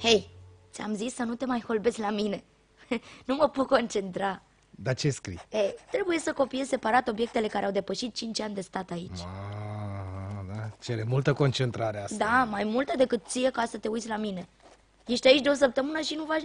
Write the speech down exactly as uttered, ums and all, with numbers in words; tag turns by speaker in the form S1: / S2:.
S1: Hei, ți-am zis să nu te mai holbeți la mine. Nu mă pot concentra.
S2: Dar ce scrii?
S1: Ei, trebuie să copiez separat obiectele care au depășit cinci ani de stat aici.
S2: Ma, da, cere multă concentrare asta.
S1: Da, mai multă decât ție ca să te uiți la mine. Ești aici de o săptămână și nu faci